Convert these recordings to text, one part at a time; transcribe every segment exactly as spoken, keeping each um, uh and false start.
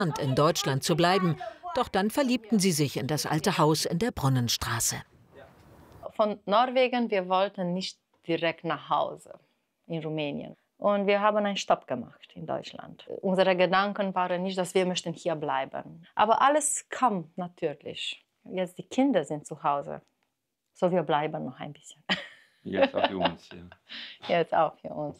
in Deutschland zu bleiben. Doch dann verliebten sie sich in das alte Haus in der Brunnenstraße. Von Norwegen, wir wollten nicht direkt nach Hause in Rumänien. Und wir haben einen Stopp gemacht in Deutschland. Unsere Gedanken waren nicht, dass wir möchten hier bleiben. Aber alles kam natürlich. Jetzt die Kinder sind zu Hause. So, wir bleiben noch ein bisschen. Jetzt auch für uns. Ja. Jetzt auch für uns.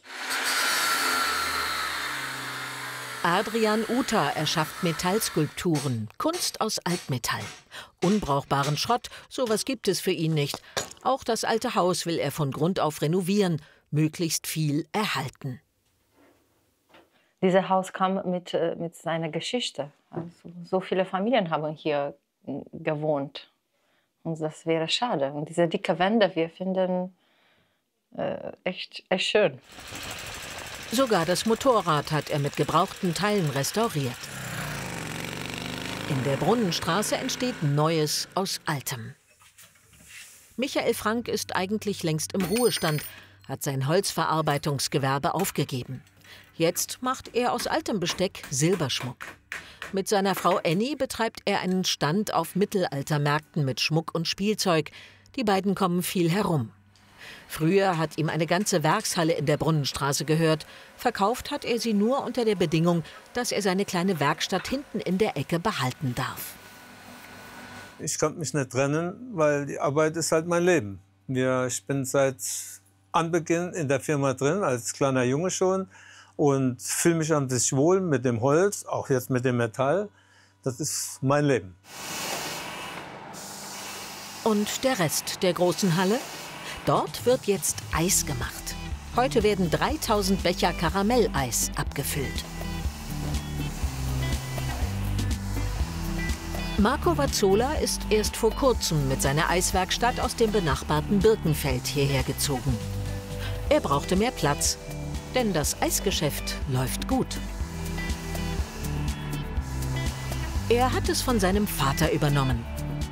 Adrian Uta erschafft Metallskulpturen, Kunst aus Altmetall. Unbrauchbaren Schrott, sowas gibt es für ihn nicht. Auch das alte Haus will er von Grund auf renovieren, möglichst viel erhalten. Dieses Haus kam mit, mit seiner Geschichte. Also, so viele Familien haben hier gewohnt. Und das wäre schade. Und diese dicke Wände, wir finden äh, echt, echt schön. Sogar das Motorrad hat er mit gebrauchten Teilen restauriert. In der Brunnenstraße entsteht Neues aus Altem. Michael Frank ist eigentlich längst im Ruhestand, hat sein Holzverarbeitungsgewerbe aufgegeben. Jetzt macht er aus altem Besteck Silberschmuck. Mit seiner Frau Annie betreibt er einen Stand auf Mittelaltermärkten mit Schmuck und Spielzeug. Die beiden kommen viel herum. Früher hat ihm eine ganze Werkshalle in der Brunnenstraße gehört. Verkauft hat er sie nur unter der Bedingung, dass er seine kleine Werkstatt hinten in der Ecke behalten darf. Ich kann mich nicht trennen, weil die Arbeit ist halt mein Leben. Ja, ich bin seit Anbeginn in der Firma drin, als kleiner Junge schon. Und fühle mich an sich wohl mit dem Holz, auch jetzt mit dem Metall. Das ist mein Leben. Und der Rest der großen Halle? Dort wird jetzt Eis gemacht. Heute werden dreitausend Becher Karamelleis abgefüllt. Marco Vazzola ist erst vor kurzem mit seiner Eiswerkstatt aus dem benachbarten Birkenfeld hierher gezogen. Er brauchte mehr Platz, denn das Eisgeschäft läuft gut. Er hat es von seinem Vater übernommen.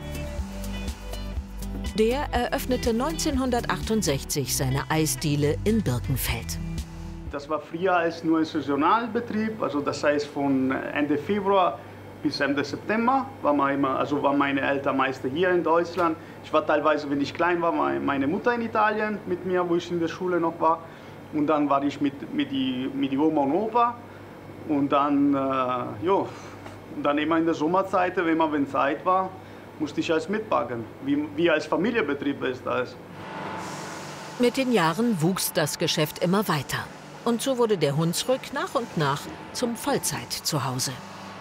Der eröffnete neunzehnhundertachtundsechzig seine Eisdiele in Birkenfeld. Das war früher als nur ein Saisonalbetrieb, also das heißt von Ende Februar bis Ende September war, man immer, also war meine Eltern meist hier in Deutschland. Ich war teilweise, wenn ich klein war, meine Mutter in Italien mit mir, wo ich in der Schule noch war. Und dann war ich mit, mit, die, mit die Oma und Opa. Und dann, äh, jo, und dann immer in der Sommerzeit, wenn man wenn Zeit war, musste ich alles mitbacken, wie, wie als Familienbetrieb ist das. Mit den Jahren wuchs das Geschäft immer weiter. Und so wurde der Hunsrück nach und nach zum Vollzeit-Zuhause.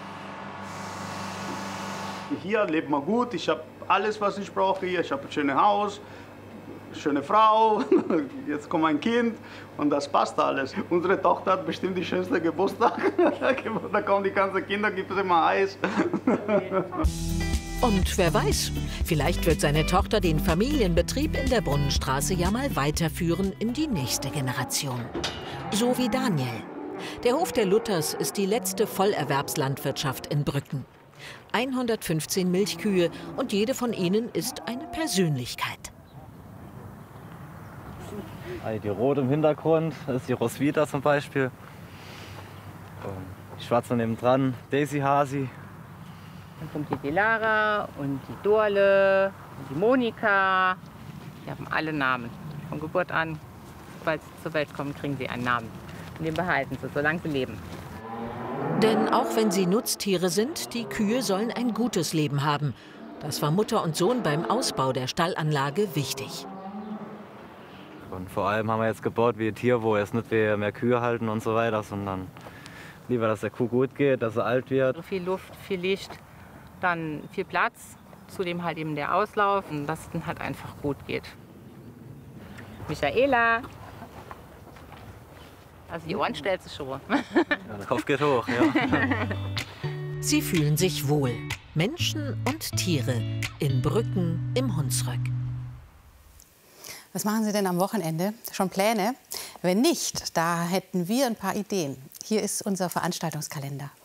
Hier lebt man gut, ich habe alles, was ich brauche hier. Ich habe ein schönes Haus, eine schöne Frau, jetzt kommt ein Kind und das passt alles. Unsere Tochter hat bestimmt die schönste Geburtstag. Da kommen die ganzen Kinder, gibt es immer Eis. Und wer weiß, vielleicht wird seine Tochter den Familienbetrieb in der Brunnenstraße ja mal weiterführen in die nächste Generation. So wie Daniel. Der Hof der Luthers ist die letzte Vollerwerbslandwirtschaft in Brücken. hundertfünfzehn Milchkühe und jede von ihnen ist eine Persönlichkeit. Die rote im Hintergrund ist die Roswitha zum Beispiel. Die schwarze nebendran, Daisy Hasi. Dann kommt die Delara und die Dorle und die Monika. Die haben alle Namen. Von Geburt an, sobald sie zur Welt kommen, kriegen sie einen Namen. Und den behalten sie, solange sie leben. Denn auch wenn sie Nutztiere sind, die Kühe sollen ein gutes Leben haben. Das war Mutter und Sohn beim Ausbau der Stallanlage wichtig. Und vor allem haben wir jetzt gebaut wie ein Tier, wo jetzt nicht wir mehr Kühe halten und so weiter, sondern lieber, dass der Kuh gut geht, dass sie alt wird. Viel Luft, viel Licht, dann viel Platz, zudem halt eben der Auslauf, und dass es dann halt einfach gut geht. Michaela. Also die Ohren stellt sie schon. Ja, der Kopf geht hoch, ja. Sie fühlen sich wohl, Menschen und Tiere, in Brücken im Hunsrück. Was machen Sie denn am Wochenende? Schon Pläne? Wenn nicht, da hätten wir ein paar Ideen. Hier ist unser Veranstaltungskalender.